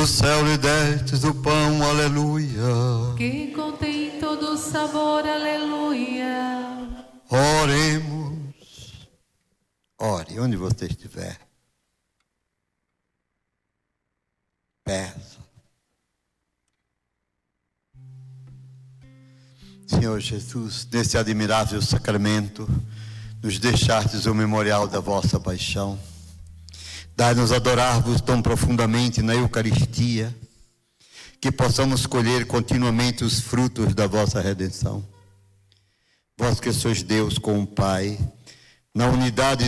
do céu lhe destes o pão, aleluia. Que contém todo o sabor, aleluia. Oremos. Ore, onde você estiver. Peça. Senhor Jesus, nesse admirável sacramento, nos deixastes o memorial da vossa paixão. Dai-nos adorar-vos tão profundamente na Eucaristia, que possamos colher continuamente os frutos da vossa redenção. Vós que sois Deus com o Pai, na unidade